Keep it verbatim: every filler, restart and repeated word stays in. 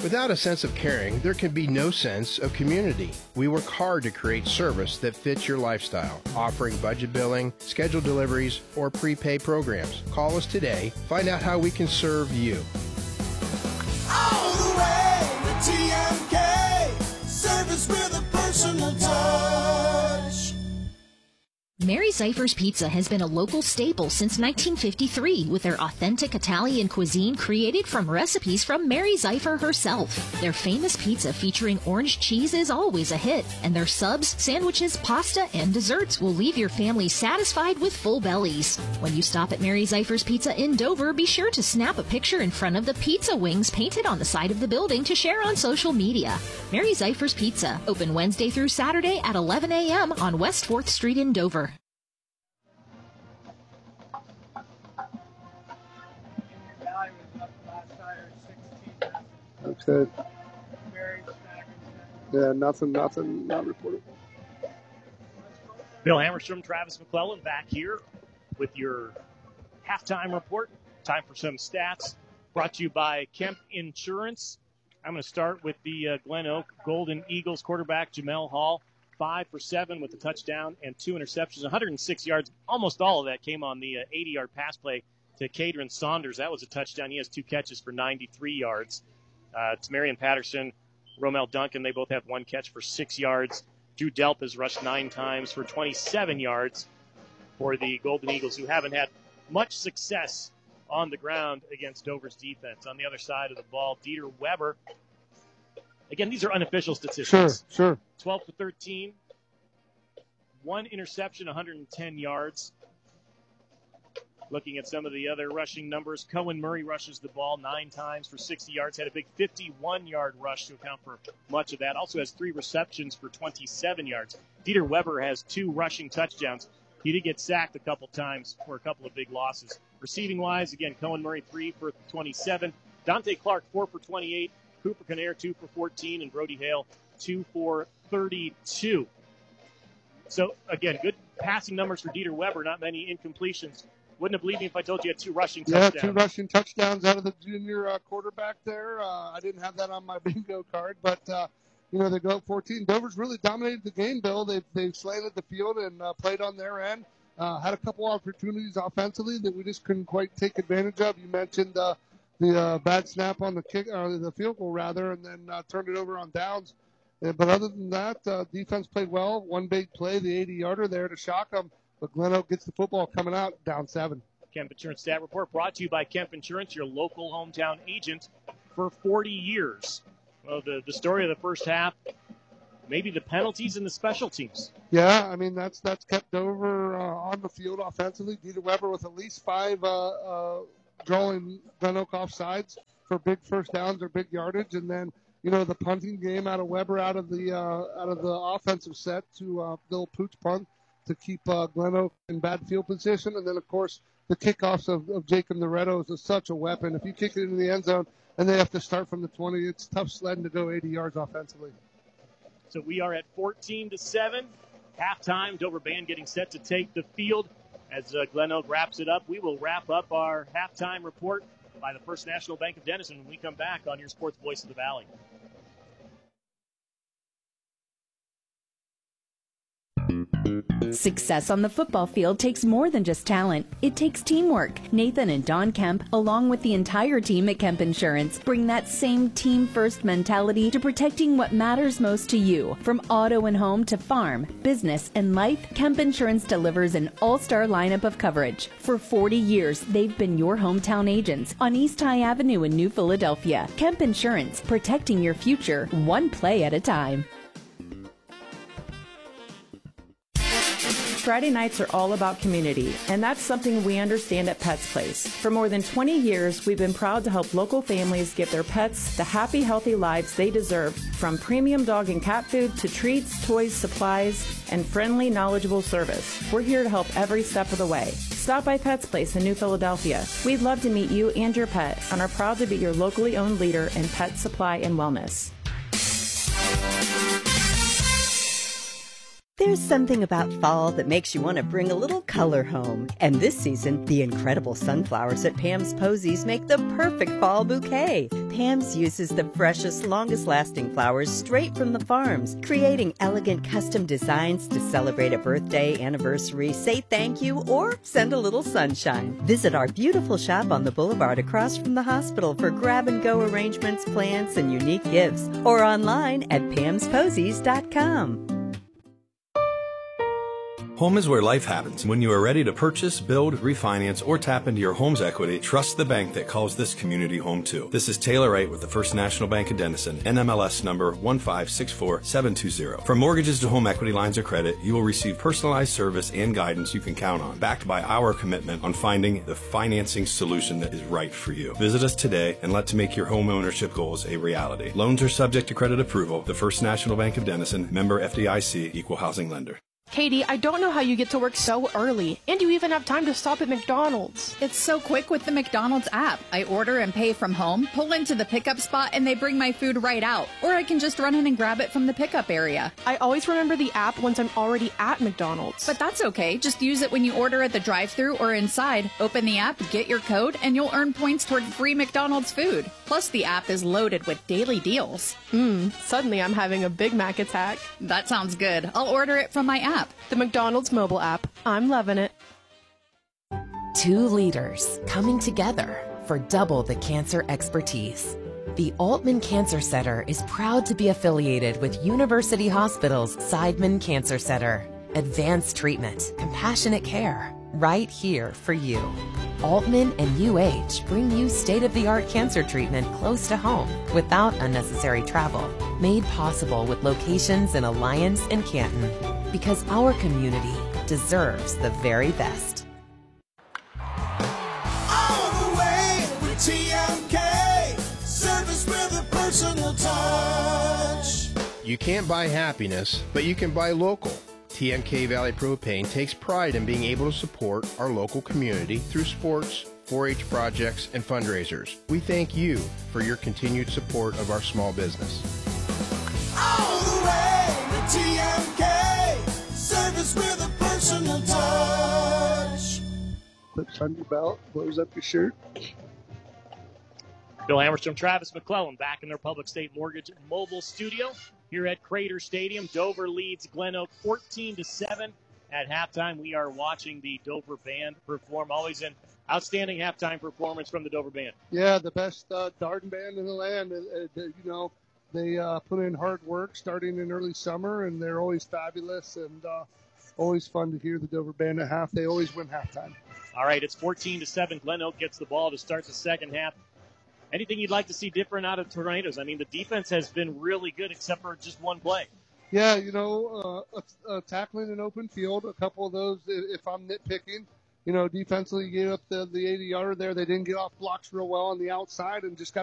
Without a sense of caring, there can be no sense of community. We work hard to create service that fits your lifestyle, offering budget billing, scheduled deliveries, or prepaid programs. Call us today. Find out how we can serve you. All the way to T M K, service with a personal touch. Mary Zeifer's Pizza has been a local staple since nineteen fifty-three with their authentic Italian cuisine created from recipes from Mary Zeifer herself. Their famous pizza featuring orange cheese is always a hit, and their subs, sandwiches, pasta, and desserts will leave your family satisfied with full bellies. When you stop at Mary Zeifer's Pizza in Dover, be sure to snap a picture in front of the pizza wings painted on the side of the building to share on social media. Mary Zeifer's Pizza, open Wednesday through Saturday at eleven a.m. on West fourth Street in Dover. Okay. Yeah, nothing, nothing, not reported. Bill Hammerstrom, Travis McClellan back here with your halftime report. Time for some stats brought to you by Kemp Insurance. I'm going to start with the uh, Glen Oak Golden Eagles quarterback, Jamel Hall. Five for seven with a touchdown and two interceptions, one hundred six yards. Almost all of that came on the uh, eighty-yard pass play to Cadron Saunders. That was a touchdown. He has two catches for ninety-three yards. Uh, Tamarian Patterson, Romel Duncan, they both have one catch for six yards. Drew Delp has rushed nine times for twenty-seven yards for the Golden Eagles, who haven't had much success on the ground against Dover's defense. On the other side of the ball, Dieter Weber. Again, these are unofficial statistics. Sure, sure. twelve for thirteen, one interception, one hundred ten yards. Looking at some of the other rushing numbers, Cohen Murray rushes the ball nine times for sixty yards, had a big fifty-one-yard rush to account for much of that. Also has three receptions for twenty-seven yards. Dieter Weber has two rushing touchdowns. He did get sacked a couple times for a couple of big losses. Receiving-wise, again, Cohen Murray three for twenty-seven. Dante Clark four for twenty-eight. Cooper Kinnear two for fourteen. And Brody Hale two for thirty-two. So, again, good passing numbers for Dieter Weber, not many incompletions. Wouldn't have believed me if I told you he had two rushing yeah, touchdowns. Yeah, two rushing touchdowns out of the junior uh, quarterback there. Uh, I didn't have that on my bingo card, but, uh, you know, they go fourteen. Dover's really dominated the game, Bill. They've, they've slanted the field and uh, played on their end. Uh, had a couple opportunities offensively that we just couldn't quite take advantage of. You mentioned uh, the uh, bad snap on the kick, or the field goal, rather, and then uh, turned it over on downs. Uh, but other than that, uh, defense played well. One big play, the eighty-yarder there to shock them. But Glen Oak gets the football coming out, down seven. Kemp Insurance Stat Report brought to you by Kemp Insurance, your local hometown agent for forty years. Well, the, the story of the first half, maybe the penalties and the special teams. Yeah, I mean, that's that's kept Dover uh, on the field offensively. Dieter Weber with at least five uh, uh, drawing Glen Oak off sides for big first downs or big yardage. And then, you know, the punting game out of Weber out of the uh, out of the offensive set to uh, Bill Pooch punt to keep uh, Glen Oak in bad field position. And then, of course, the kickoffs of, of Jacob Loretto is such a weapon. If you kick it into the end zone and they have to start from the twenty, it's tough sledding to go eighty yards offensively. So we are at fourteen to seven. Halftime, Dover Band getting set to take the field. As uh, Glen Oak wraps it up, we will wrap up our halftime report by the First National Bank of Denison when we come back on your Sports Voice of the Valley. Success on the football field takes more than just talent. It takes teamwork. Nathan and Don Kemp, along with the entire team at Kemp Insurance, bring that same team-first mentality to protecting what matters most to you. From auto and home to farm, business, and life, Kemp Insurance delivers an all-star lineup of coverage. For forty years, they've been your hometown agents on East High Avenue in New Philadelphia. Kemp Insurance, protecting your future, one play at a time. Friday nights are all about community, and that's something we understand at Pets Place. For more than twenty years, we've been proud to help local families give their pets the happy, healthy lives they deserve, from premium dog and cat food to treats, toys, supplies, and friendly, knowledgeable service. We're here to help every step of the way. Stop by Pets Place in New Philadelphia. We'd love to meet you and your pet, and are proud to be your locally owned leader in pet supply and wellness. There's something about fall that makes you want to bring a little color home. And this season, the incredible sunflowers at Pam's Posies make the perfect fall bouquet. Pam's uses the freshest, longest-lasting flowers straight from the farms, creating elegant custom designs to celebrate a birthday, anniversary, say thank you, or send a little sunshine. Visit our beautiful shop on the boulevard across from the hospital for grab-and-go arrangements, plants, and unique gifts, or online at pams posies dot com. Home is where life happens. When you are ready to purchase, build, refinance, or tap into your home's equity, trust the bank that calls this community home too. This is Taylor Wright with the First National Bank of Denison, N M L S number one five six four seven two zero. From mortgages to home equity lines of credit, you will receive personalized service and guidance you can count on, backed by our commitment on finding the financing solution that is right for you. Visit us today and let's make your home ownership goals a reality. Loans are subject to credit approval. The First National Bank of Denison, member F D I C, equal housing lender. Katie, I don't know how you get to work so early, and you even have time to stop at McDonald's. It's so quick with the McDonald's app. I order and pay from home, pull into the pickup spot, and they bring my food right out. Or I can just run in and grab it from the pickup area. I always remember the app once I'm already at McDonald's. But that's okay. Just use it when you order at the drive-thru or inside. Open the app, get your code, and you'll earn points toward free McDonald's food. Plus, the app is loaded with daily deals. Mmm, suddenly I'm having a Big Mac attack. That sounds good. I'll order it from my app. The McDonald's mobile app. I'm loving it. Two leaders coming together for double the cancer expertise. The Altman Cancer Center is proud to be affiliated with University Hospital's Seidman Cancer Center. Advanced treatment, compassionate care, right here for you. Altman and U H bring you state-of-the-art cancer treatment close to home without unnecessary travel. Made possible with locations in Alliance and Canton. Because our community deserves the very best. All the way with T M K, service with a personal touch. You can't buy happiness, but you can buy local. T M K Valley Propane takes pride in being able to support our local community through sports, four H projects, and fundraisers. We thank you for your continued support of our small business. All the way with T M K, service with a personal touch. Clips on your belt, blows up your shirt. Bill Hammerstrom, Travis McClellan back in their Public State Mortgage mobile studio here at Crater Stadium. Dover leads Glen Oak fourteen to seven. At halftime, we are watching the Dover Band perform. Always an outstanding halftime performance from the Dover Band. Yeah, the best uh, Darden band in the land. Uh, uh, you know, they uh, put in hard work starting in early summer, and they're always fabulous and uh, always fun to hear the Dover Band at half. They always win halftime. All right, it's fourteen to seven. Glen Oak gets the ball to start the second half. Anything you'd like to see different out of Tornadoes? I mean, the defense has been really good except for just one play. Yeah, you know, uh, uh, tackling an open field, a couple of those, if I'm nitpicking, you know, defensively, you gave up the, the eighty-yarder there. They didn't get off blocks real well on the outside and just got